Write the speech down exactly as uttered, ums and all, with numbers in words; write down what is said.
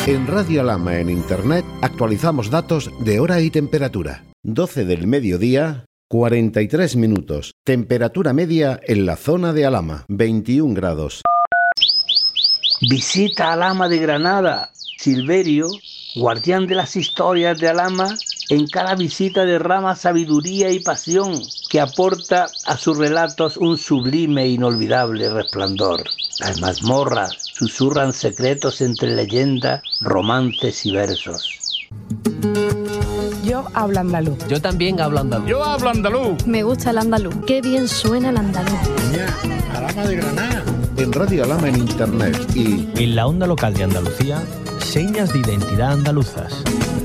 En Radio Alhama en Internet actualizamos datos de hora y temperatura. doce del mediodía, cuarenta y tres minutos. Temperatura media en la zona de Alhama, veintiún grados. Visita Alhama de Granada. Silverio, guardián de las historias de Alhama, en cada visita derrama sabiduría y pasión que aporta a sus relatos un sublime e inolvidable resplandor. Las mazmorras susurran secretos entre leyendas, romances y versos. Yo hablo andaluz. Yo también hablo andaluz. Yo hablo andaluz. Me gusta el andaluz. Qué bien suena el andaluz. Ña, Alhama de Granada. En Radio Alhama en Internet y en la onda local de Andalucía, señas de identidad andaluzas.